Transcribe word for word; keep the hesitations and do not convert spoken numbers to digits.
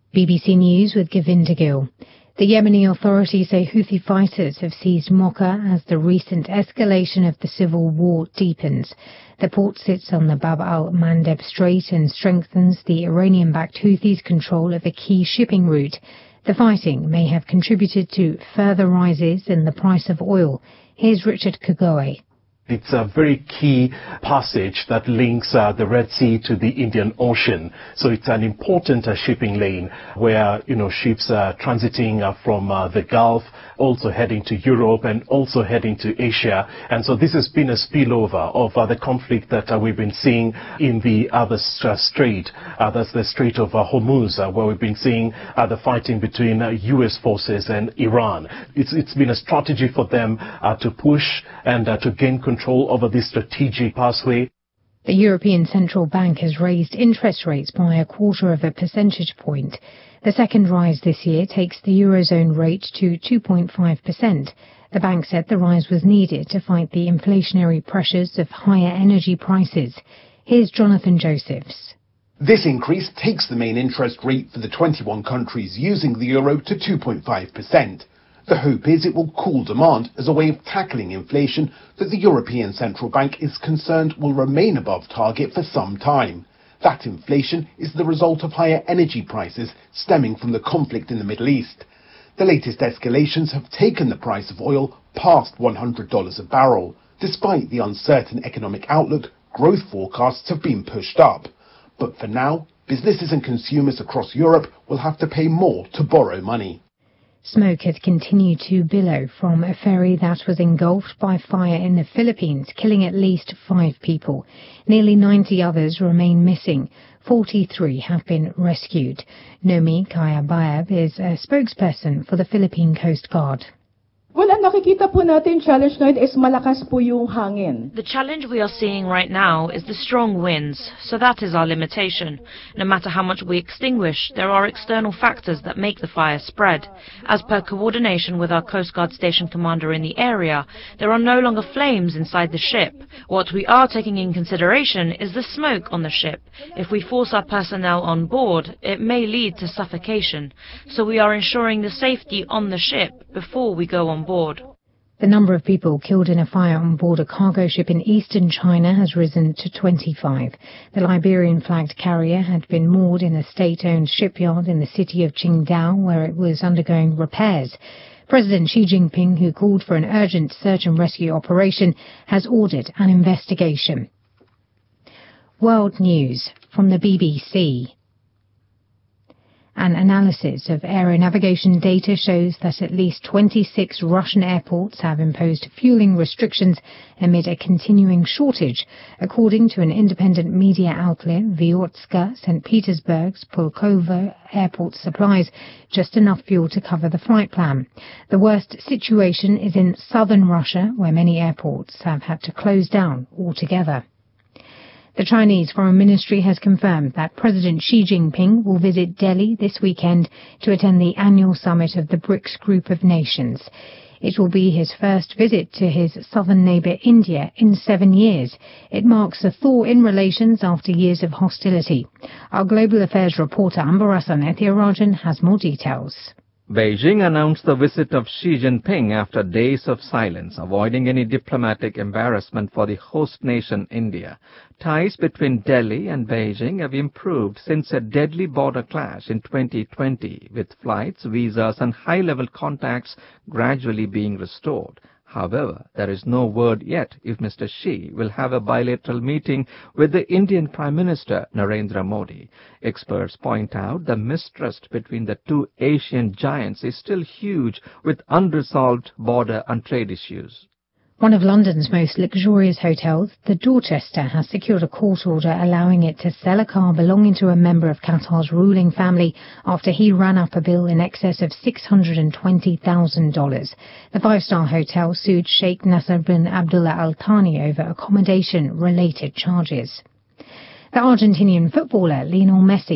B B C News with Govinda Gill. The Yemeni authorities say Houthi fighters have seized Mocha as the recent escalation of the civil war deepens. The port sits on the Bab al-Mandeb Strait and strengthens the Iranian-backed Houthis' control of a key shipping route. The fighting may have contributed to further rises in the price of oil. Here's Richard Kagoe. It's a very key passage that links uh, the Red Sea to the Indian Ocean. So it's an important uh, shipping lane where, you know, ships are transiting uh, from uh, the Gulf, also heading to Europe and also heading to Asia. And so this has been a spillover of uh, the conflict that uh, we've been seeing in the other uh, strait. Uh, that's the Strait of uh, Hormuz, uh, where we've been seeing uh, the fighting between uh, U S forces and Iran. It's, it's been a strategy for them uh, to push and uh, to gain control Control over this strategic pathway. The European Central Bank has raised interest rates by a quarter of a percentage point. The second rise this year takes the Eurozone rate to two point five percent. The bank said the rise was needed to fight the inflationary pressures of higher energy prices. Here's Jonathan Josephs. This increase takes the main interest rate for the twenty-one countries using the euro to two point five percent. The hope is it will cool demand as a way of tackling inflation that the European Central Bank is concerned will remain above target for some time. That inflation is the result of higher energy prices stemming from the conflict in the Middle East. The latest escalations have taken the price of oil past one hundred dollars a barrel. Despite the uncertain economic outlook, growth forecasts have been pushed up. But for now, businesses and consumers across Europe will have to pay more to borrow money. Smoke had continued to billow from a ferry that was engulfed by fire in the Philippines, killing at least five people. Nearly ninety others remain missing. forty-three have been rescued. Nomi Kayabayab is a spokesperson for the Philippine Coast Guard. Well, ang nakikita po natin challenge ngayon is malakas po yung hangin. The challenge we are seeing right now is the strong winds, so that is our limitation. No matter how much we extinguish, there are external factors that make the fire spread. As per coordination with our Coast Guard station commander in the area, there are no longer flames inside the ship. What we are taking in consideration is the smoke on the ship. If we force our personnel on board, it may lead to suffocation. So we are ensuring the safety on the ship before we go on board. The number of people killed in a fire on board a cargo ship in eastern China has risen to twenty-five. The Liberian-flagged carrier had been moored in a state-owned shipyard in the city of Qingdao, where it was undergoing repairs. President Xi Jinping, who called for an urgent search and rescue operation, has ordered an investigation. World News from the B B C. An analysis of aeronavigation data shows that at least twenty-six Russian airports have imposed fueling restrictions amid a continuing shortage. According to an independent media outlet, Vyotska, Saint Petersburg's Pulkovo airport supplies just enough fuel to cover the flight plan. The worst situation is in southern Russia, where many airports have had to close down altogether. The Chinese Foreign Ministry has confirmed that President Xi Jinping will visit Delhi this weekend to attend the annual summit of the BRICS group of nations. It will be his first visit to his southern neighbour India in seven years. It marks a thaw in relations after years of hostility. Our Global Affairs reporter Ambarasan Ethirajan has more details. Beijing announced the visit of Xi Jinping after days of silence, avoiding any diplomatic embarrassment for the host nation, India. Ties between Delhi and Beijing have improved since a deadly border clash in twenty twenty, with flights, visas and high-level contacts gradually being restored. However, there is no word yet if Mister Xi will have a bilateral meeting with the Indian Prime Minister Narendra Modi. Experts point out the mistrust between the two Asian giants is still huge, with unresolved border and trade issues. One of London's most luxurious hotels, the Dorchester, has secured a court order allowing it to sell a car belonging to a member of Qatar's ruling family after he ran up a bill in excess of six hundred twenty thousand dollars. The five-star hotel sued Sheikh Nasser bin Abdullah Al Thani over accommodation-related charges. The Argentinian footballer Lionel Messi